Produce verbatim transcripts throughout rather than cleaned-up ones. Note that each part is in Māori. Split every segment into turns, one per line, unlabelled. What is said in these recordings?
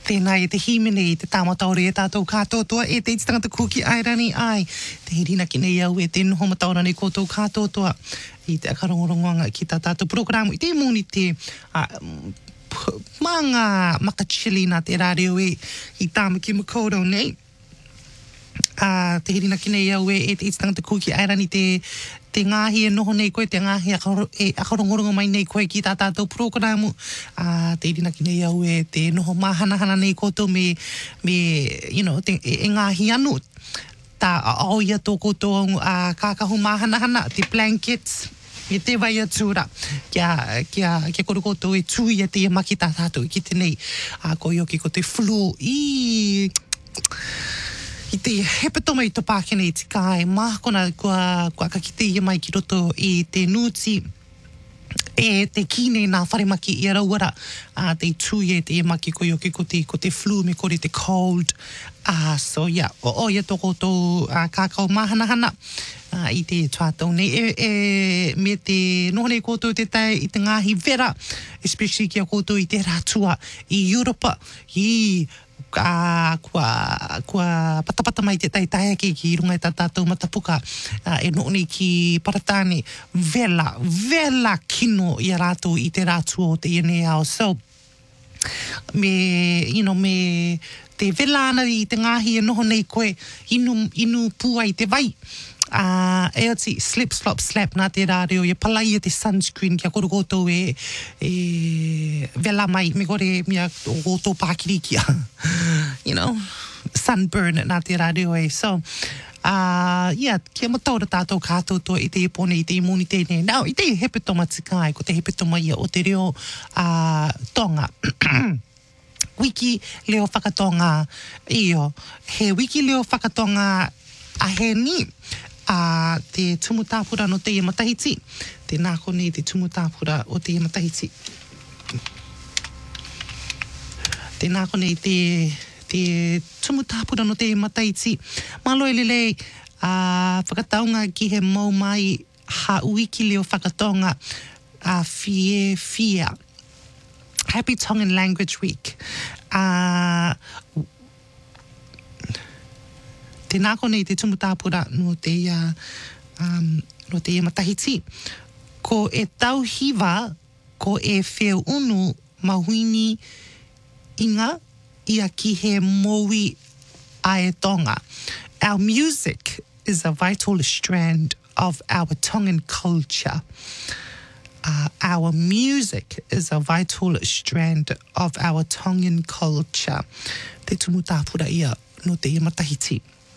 Tēnā e te himene i te tāmataore e tātou kātotoa e te ititangata kuki airani ai. Te hirina ki nei au e te noho mataora nei koutou kātotoa i te akarongorongoanga ki tā tātou programu. I te mōni te uh, manga makachili nā te rāreo e i tāmaki makouro nei. Uh, te hirina ki nei au e, e te ititangata kuki airani te te ngāhi e noho nei koe, te ngāhi akaro, e akarongorongo mai nei koe ki tā tātou programu. Uh, te irina ki nei au e te noho māhanahana nei koutou me, me you know, te, e, e ngāhi anu. Tā ao ia tō koutou uh, kākahu māhanahana, te blankets, e te vai atura. Kia, kia, kia koro koutou e tui e te e maki tā tātou ki te nei. Uh, ko ioki ko te flu. I... I te hepatoma i tō Pākene i te kai, mākona kua, kua kakite ia mai ki roto i te nūti, e te kine nā wharemaki i arawara, uh, te tui e te maki ko ioki ko te, ko te flu me kore te cold. Uh, so yeah, o o ia tō koutou uh, kākau māhanahana uh, i te tuatau nei. E, e, me te nohonei koutou te tai i te ngāhi vera, especially kia koutou i te rātua i Europa, i Uh, kua, kua patapata mai te taitaiake ki runga i tā tātou matapuka uh, e nooni ki Paratane vela, vela kino i a rātou i te rātua o te iene ao. So, me, you know, me te vela ana i te ngāhi e noho nei koe inu, inu pua i te vai. Uh, e ati slip, slop, slap nā te rāreo, e palai e te sunscreen kia koro koutou e, e vela mai, me kore mea o koutou pākirikia. You know, sunburn nā te rāreo e. So, uh, yeah, kia mataura tātou kātou i te epone, i te imoni tēnei. Now, i te hepetoma tikai, ko te hepetoma ia o te reo uh, tonga. Wiki leo whakatonga io. He wiki leo whakatonga a he ni. Uh, te tumutāpura no te matahiti. Te nāko nei te tumutāpura o te matahiti. Te nāko nei te, te tumutāpura no te matahiti. Malo e lelei uh, whakataunga ki he mau mai ha uiki leo whakatonga a uh, fie fia. Happy Tongan Language Week. Uh, Te nāko nei te tumutāpura no te ia, um, no te ia matahiti. Ko e tauhiwa, ko e whiu unu mahuini inga ia ki he mowi a e tonga. Our music is a vital strand of our Tongan culture. Uh, our music is a vital strand of our Tongan culture. Te tumutāpura ia no te ia matahiti.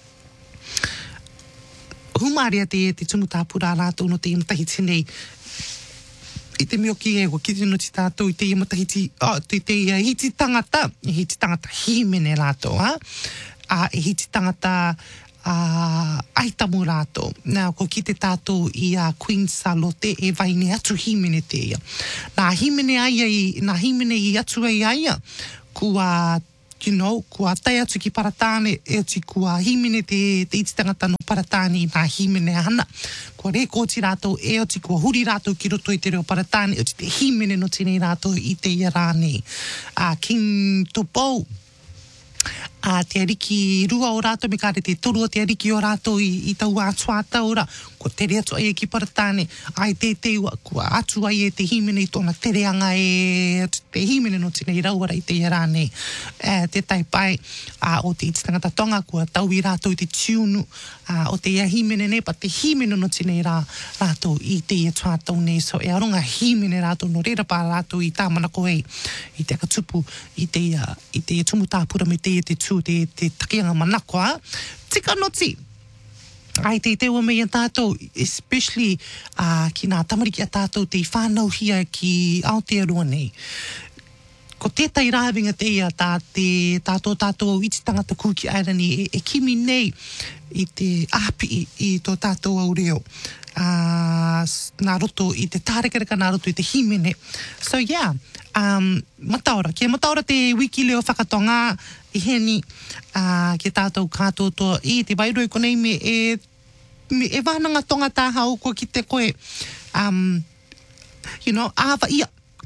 Humaria te te tumutāpura rātou no te imatahiti nei. I te mioki e o kiri no te tātou i te imatahiti, oh, te te uh, hiti tangata, e hiti tangata himene rātou, ha? Uh, e hiti tangata uh, aitamu rātou. Nā, ko ki te tātou i a uh, Queen Salote e vaine atu himene te ia. Nā himene aia i, nā himene i atu ai aia, kua you know, kua tai atu ki Paratane, e ati kua himene te, te ititangata no Paratane i nā himene hana. Kua rekoti rātou, e ati kua huri rātou ki roto i te reo Paratane, e ati te himene no tēnei rātou i te ia rānei. Uh, King Topou, uh, te ariki rua o rātou, me kāre te toru o te ariki o rātou i, i tau ātua taura, ko tere atu ai e ki Paratane, ai te te ua, kua atu ai e te himene i tōna tereanga e te himene no tēnei rauara i te ia rānei. Uh, te taipai uh, o te ititangata tonga, kua tau i rātou i te tiunu, uh, o te ia himene nei, pa te himene no tēnei rā, rātou i te ia tuatau nei, so e aronga himene rātou no reira pā rātou i tāmana koe, i te akatupu, i te ia, i te ia tumutāpura me te ia te tū, te, te takianga manakoa, tika noti. Ai te te ua mei a tātou, especially uh, ki nā tamariki a tātou te whānau hia ki Aotearoa nei. Ko tētai rāwinga te ia tā te tātou tātou iti tangata kuki airani e, e kimi nei i te api i, i tō tātou au reo. Uh, nā roto i te tārekareka, nā roto i te himene. So yeah, um, mataora. Kia mataora te wiki leo whakatonga i heni uh, ki tātou kātotoa i te wairoi konei me e, me e wānanga tonga tāhau ko ki te koe. Um, you know, āwa ia.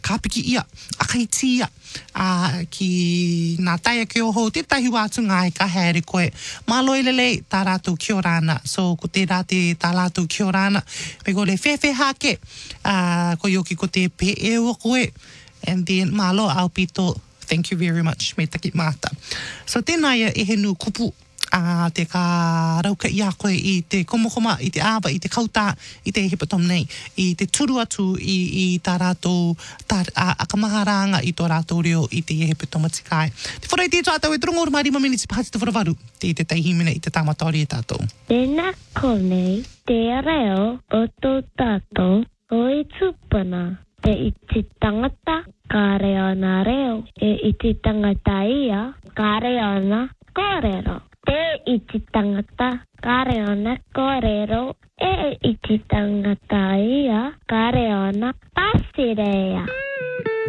kāpiki ia, akaiti ia, uh, ki nā taia ki o hou, te tahi wātu ngā e ka haere koe. Malo e lelei, tā rātou ki o rāna. So, ko te rā te tā rātou ki o rāna, me ko le whewhe hake, uh, ko yoki ko te pe e ua koe. And then, malo au pito, thank you very much, me taki māta. So, tēnā ia e henu kupu, a uh, te ka rauka i a koe i te komokoma, i te āwa, i te kautā, i te hipatom nei, i te turu atu i, i tā rātou tā, a, a kamaharanga i tō rātou reo i te hipatoma tikai. Te wharai te tātou e trongo ora marima minutes pahati te wharawharu, te te teihimene i te tāmatori e tātou.
Tēnā konei, te reo o tō tātou, o i tūpana, te iti tangata, ka reo nā reo, e iti tangata ia, ka reo nā kōrero. Te iti tangata, ka reo nā kōrero, e iti tangata ia, ka reo nā pasirea.